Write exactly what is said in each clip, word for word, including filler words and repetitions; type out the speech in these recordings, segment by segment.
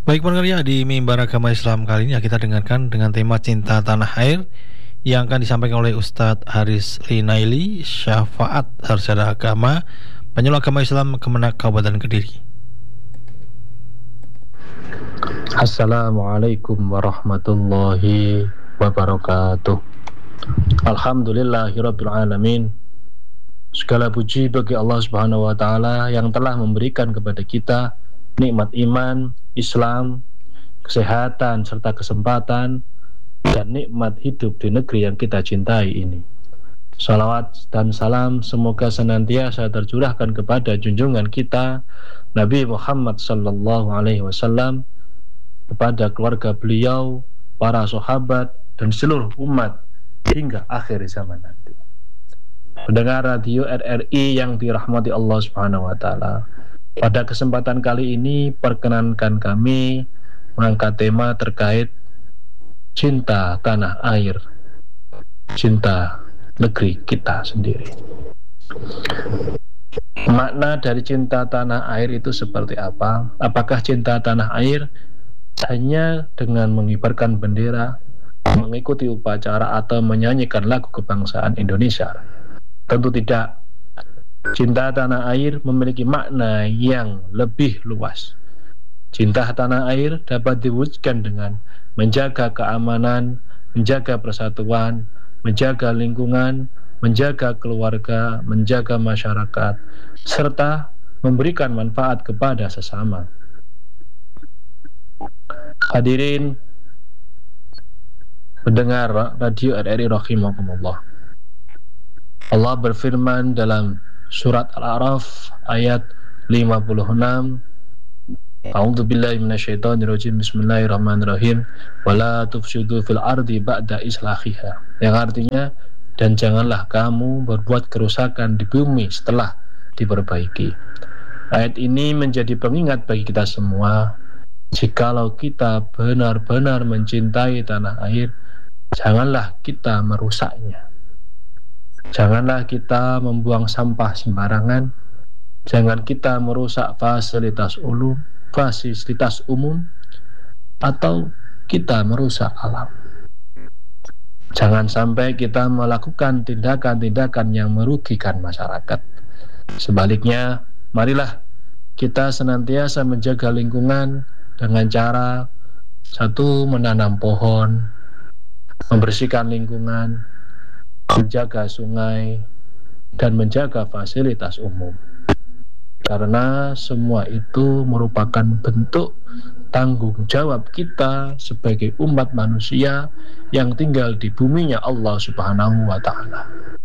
Baik pendengar ya, di Mimbar Agama Islam kali ini ya kita dengarkan dengan tema Cinta Tanah Air yang akan disampaikan oleh Ustadz Haris Linaili, Syafaat Sarjana Agama, Penyuluh Agama Islam Kemenak Kabupaten Kediri. Assalamualaikum warahmatullahi wabarakatuh. Alhamdulillahirabbil alamin. Segala puji bagi Allah Subhanahu wa taala yang telah memberikan kepada kita nikmat iman, Islam, kesehatan serta kesempatan dan nikmat hidup di negeri yang kita cintai ini. Salawat dan salam semoga senantiasa tercurahkan kepada junjungan kita Nabi Muhammad sallallahu alaihi wasallam, kepada keluarga beliau, para sahabat dan seluruh umat hingga akhir zaman nanti. Pendengar radio R R I yang dirahmati Allah Subhanahu wa taala, pada kesempatan kali ini perkenankan kami mengangkat tema terkait cinta tanah air, cinta negeri kita sendiri. Makna dari cinta tanah air itu seperti apa? Apakah cinta tanah air hanya dengan mengibarkan bendera, mengikuti upacara atau menyanyikan lagu kebangsaan Indonesia? Tentu tidak. Cinta tanah air memiliki makna yang lebih luas. Cinta tanah air dapat diwujudkan dengan menjaga keamanan, menjaga persatuan, menjaga lingkungan, menjaga keluarga, menjaga masyarakat, serta memberikan manfaat kepada sesama. Hadirin pendengar radio R R I rahimakumullah, Allah berfirman dalam surat Al-A'raf ayat lima puluh enam, A'udzubillahi minasyaitonirrajim, Bismillahirrahmanirrahim, wala tufsidu fil ardi ba'da islahiha, yang artinya, dan janganlah kamu berbuat kerusakan di bumi setelah diperbaiki. Ayat ini menjadi pengingat bagi kita semua, jikalau kita benar-benar mencintai tanah air, janganlah kita merusaknya. Janganlah kita membuang sampah sembarangan. Jangan kita merusak fasilitas umum, fasilitas umum, atau kita merusak alam. Jangan sampai kita melakukan tindakan-tindakan yang merugikan masyarakat. Sebaliknya, marilah kita senantiasa menjaga lingkungan dengan cara satu, menanam pohon, membersihkan lingkungan, menjaga sungai, dan menjaga fasilitas umum. Karena semua itu merupakan bentuk tanggung jawab kita sebagai umat manusia yang tinggal di buminya Allah Subhanahu wa taala.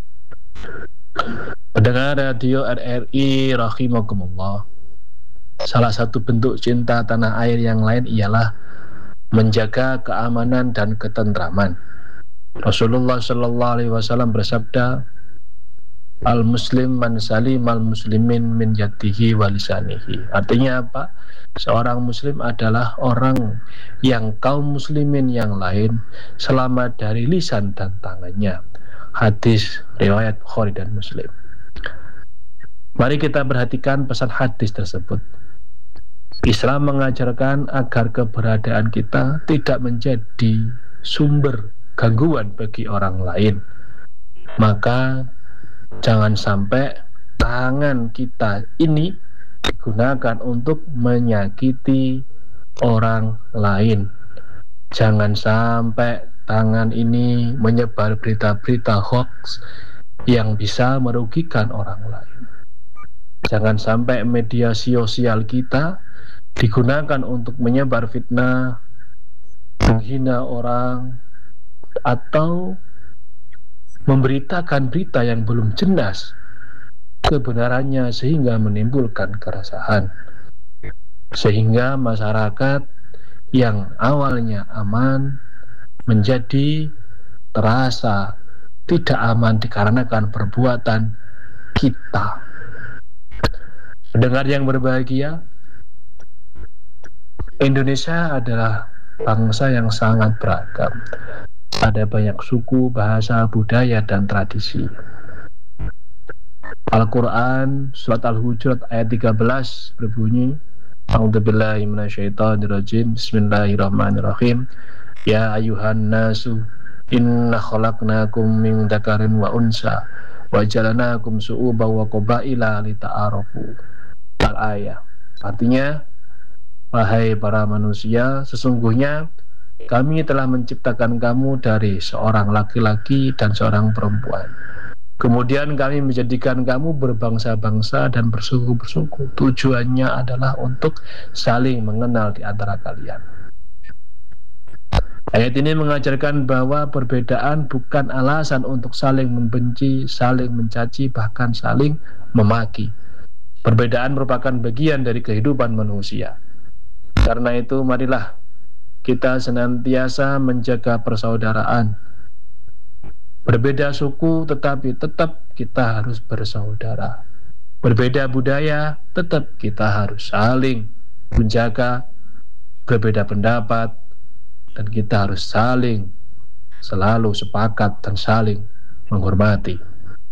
Pendengar radio R R I rahimakumullah, salah satu bentuk cinta tanah air yang lain ialah menjaga keamanan dan ketentraman. Rasulullah Shallallahu Alaihi Wasallam bersabda, Al-Muslim man salim al-muslimin min yadihi wa lisanihi. Artinya apa? Seorang muslim adalah orang yang kaum muslimin yang lain selamat dari lisan dan tangannya. Hadis riwayat Bukhari dan Muslim. Mari kita perhatikan pesan hadis tersebut. Islam mengajarkan agar keberadaan kita tidak menjadi sumber gangguan bagi orang lain. Maka jangan sampai tangan kita ini digunakan untuk menyakiti orang lain. Jangan sampai tangan ini menyebar berita-berita hoax yang bisa merugikan orang lain. Jangan sampai media sosial kita digunakan untuk menyebar fitnah, menghina orang, atau memberitakan berita yang belum jelas kebenarannya sehingga menimbulkan keresahan, sehingga masyarakat yang awalnya aman menjadi terasa tidak aman dikarenakan perbuatan kita. Pendengar yang berbahagia, Indonesia adalah bangsa yang sangat beragam. Ada banyak suku, bahasa, budaya, dan tradisi. Al-Quran, surat Al-Hujurat ayat tiga belas berbunyi, A'udzubillahi minasyaitonirrajim. Bismillahirrahmanirrahim. Ya ayuhan nasu inna khalaqnakum min dzakarin wa unsa wa ja'alnakum syu'uban wa qabaila lita'arafu. Al-ayah. Artinya, wahai para manusia, sesungguhnya kami telah menciptakan kamu dari seorang laki-laki dan seorang perempuan. Kemudian kami menjadikan kamu berbangsa-bangsa dan bersuku-bersuku. Tujuannya adalah untuk saling mengenal di antara kalian. Ayat ini mengajarkan bahwa perbedaan bukan alasan untuk saling membenci, saling mencaci, bahkan saling memaki. Perbedaan merupakan bagian dari kehidupan manusia. Karena itu marilah kita senantiasa menjaga persaudaraan. Berbeda suku tetapi tetap kita harus bersaudara. Berbeda budaya tetap kita harus saling menjaga. Berbeda pendapat dan kita harus saling selalu sepakat dan saling menghormati.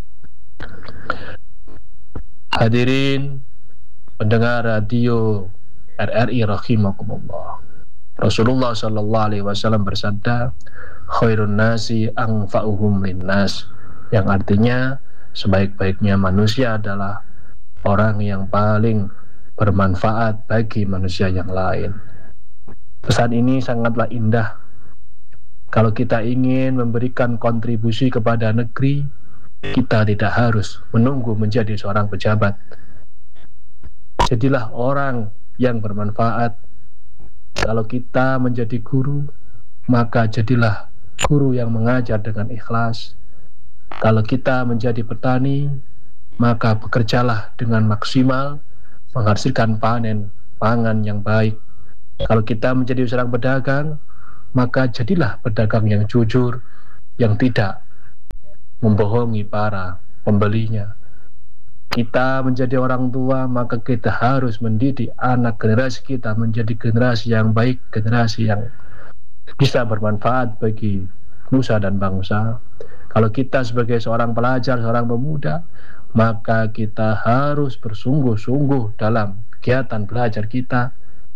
Hadirin pendengar radio R R I rahimakumullah. Rasulullah Shallallahu Alaihi Wasallam bersabda, khairun nasi anfa'uhum linnas, yang artinya sebaik-baiknya manusia adalah orang yang paling bermanfaat bagi manusia yang lain. Pesan ini sangatlah indah. Kalau kita ingin memberikan kontribusi kepada negeri, kita tidak harus menunggu menjadi seorang pejabat. Jadilah orang yang bermanfaat. Kalau kita menjadi guru, maka jadilah guru yang mengajar dengan ikhlas. Kalau kita menjadi petani, maka bekerjalah dengan maksimal, menghasilkan panen pangan yang baik. Kalau kita menjadi seorang pedagang, maka jadilah pedagang yang jujur, yang tidak membohongi para pembelinya. Kita menjadi orang tua, maka kita harus mendidik anak generasi kita menjadi generasi yang baik, generasi yang bisa bermanfaat bagi nusa dan bangsa. Kalau kita sebagai seorang pelajar, seorang pemuda, maka kita harus bersungguh-sungguh dalam kegiatan belajar kita.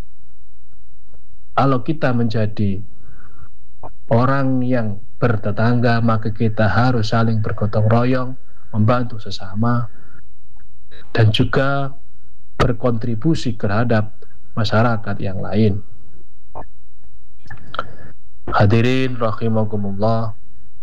Kalau kita menjadi orang yang bertetangga, maka kita harus saling bergotong royong, membantu sesama, dan juga berkontribusi terhadap masyarakat yang lain. Hadirin rahimakumullah,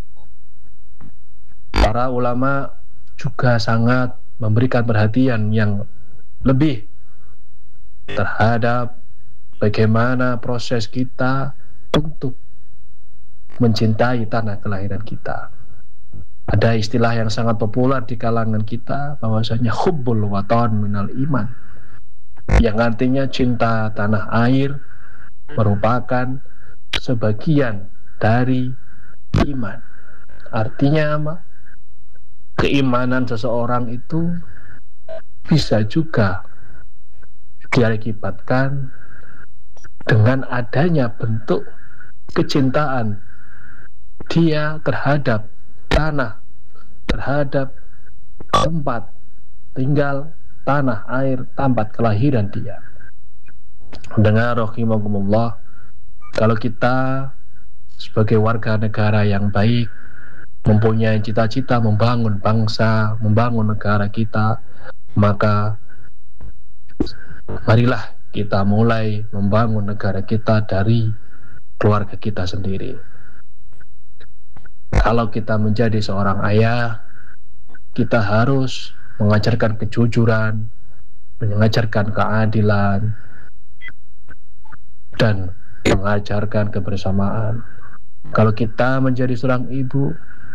para ulama juga sangat memberikan perhatian yang lebih terhadap bagaimana proses kita untuk mencintai tanah kelahiran kita. Ada istilah yang sangat populer di kalangan kita, bahwasanya hubbul watan minal iman, yang artinya cinta tanah air merupakan sebagian dari iman. Artinya apa? Keimanan seseorang itu bisa juga diakibatkan dengan adanya bentuk kecintaan dia terhadap tanah, terhadap tempat tinggal, tanah air, tempat kelahiran dia. Dengar rahimakumullah, kalau kita sebagai warga negara yang baik, mempunyai cita-cita membangun bangsa, membangun negara kita, maka marilah kita mulai membangun negara kita dari keluarga kita sendiri. Kalau kita menjadi seorang ayah, kita harus mengajarkan kejujuran, mengajarkan keadilan, dan mengajarkan kebersamaan. Kalau kita menjadi seorang ibu,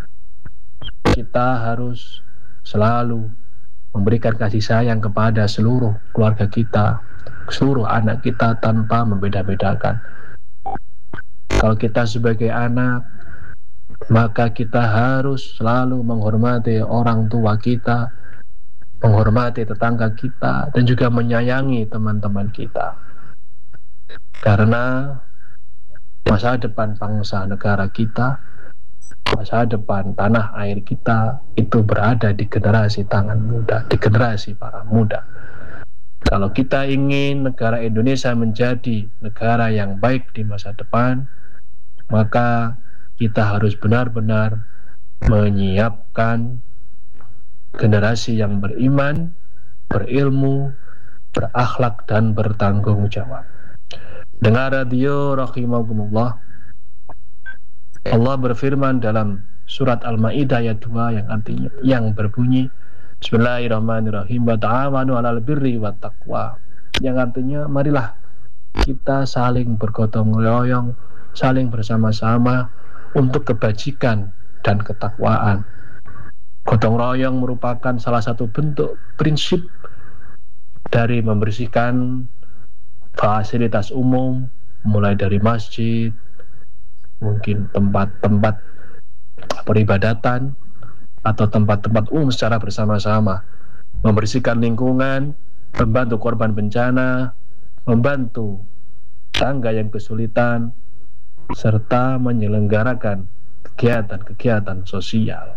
kita harus selalu memberikan kasih sayang kepada seluruh keluarga kita, seluruh anak kita tanpa membeda-bedakan. Kalau kita sebagai anak, maka kita harus selalu menghormati orang tua kita, menghormati tetangga kita, dan juga menyayangi teman-teman kita. Karena masa depan bangsa negara kita, masa depan tanah air kita itu berada di generasi tangan muda, di generasi para muda. Kalau kita ingin negara Indonesia menjadi negara yang baik di masa depan, maka kita harus benar-benar menyiapkan generasi yang beriman, berilmu, berakhlak, dan bertanggung jawab. Dengar radio rahimakumullah, Allah berfirman dalam surat Al-Maidah ayat dua yang artinya yang berbunyi Bismillahirrahmanirrahim, wa ta'awanu 'alal birri wat taqwa, yang artinya marilah kita saling bergotong royong, saling bersama-sama untuk kebajikan dan ketakwaan. Gotong royong merupakan salah satu bentuk prinsip dari membersihkan fasilitas umum, mulai dari masjid, mungkin tempat-tempat peribadatan atau tempat-tempat umum secara bersama-sama, membersihkan lingkungan, membantu korban bencana, membantu tangga yang kesulitan, serta menyelenggarakan kegiatan-kegiatan sosial.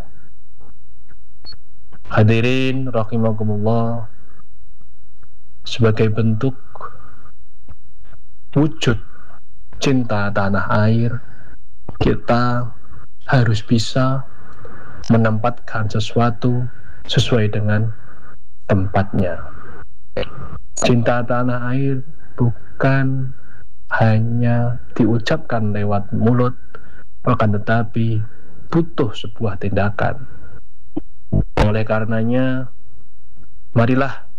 Hadirin rahimakumullah, sebagai bentuk wujud cinta tanah air, kita harus bisa menempatkan sesuatu sesuai dengan tempatnya. Cinta tanah air bukan hanya diucapkan lewat mulut, akan tetapi butuh sebuah tindakan. Oleh karenanya, marilah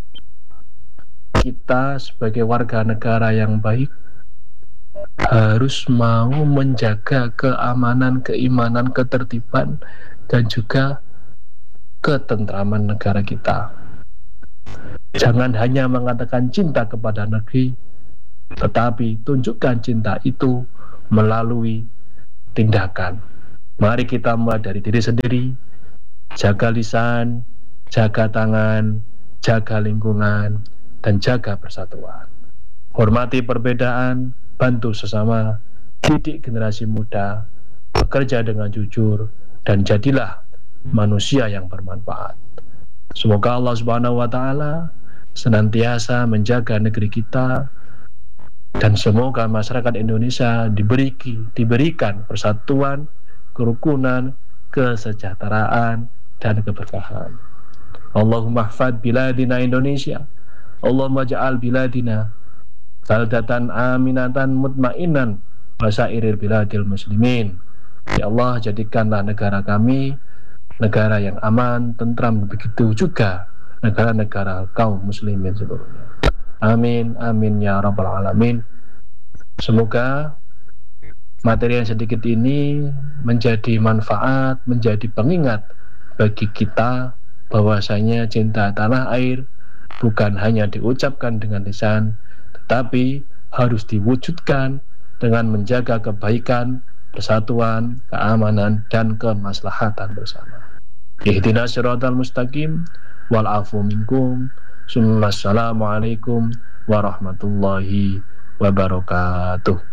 kita sebagai warga negara yang baik harus mau menjaga keamanan, keimanan, ketertiban, dan juga ketentraman negara kita. Jangan hanya mengatakan cinta kepada negeri, tetapi tunjukkan cinta itu melalui tindakan. Mari kita mulai dari diri sendiri, jaga lisan, jaga tangan, jaga lingkungan, dan jaga persatuan. Hormati perbedaan, bantu sesama, didik generasi muda, bekerja dengan jujur, dan jadilah manusia yang bermanfaat. Semoga Allah Subhanahu wa Ta'ala senantiasa menjaga negeri kita, dan semoga masyarakat Indonesia diberi, diberikan persatuan, kerukunan, kesejahteraan, dan keberkahan. Allahumma hfad biladina Indonesia, Allahumma ja'al biladina baldatan aminatan mutmainan wasairil biladil muslimin. Ya Allah, jadikanlah negara kami negara yang aman, tentram, begitu juga negara-negara kaum muslimin seluruhnya. Amin, amin ya rabbal alamin. Semoga materi yang sedikit ini menjadi manfaat, menjadi pengingat bagi kita bahwasanya cinta tanah air bukan hanya diucapkan dengan lisan, tetapi harus diwujudkan dengan menjaga kebaikan, persatuan, keamanan, dan kemaslahatan bersama. Ihdinas siratal mustaqim wal afu minkum. Assalamualaikum warahmatullahi wabarakatuh.